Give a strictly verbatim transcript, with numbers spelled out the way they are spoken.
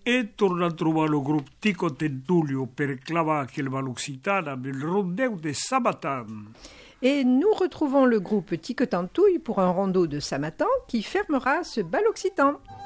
E torna a trovare il gruppo Tico Tentulio per clavare la L'Occitana nel rondeu de Samatan. Et nous retrouvons le groupe Ticotantouille pour un rondeau de Samatan qui fermera ce bal occitan.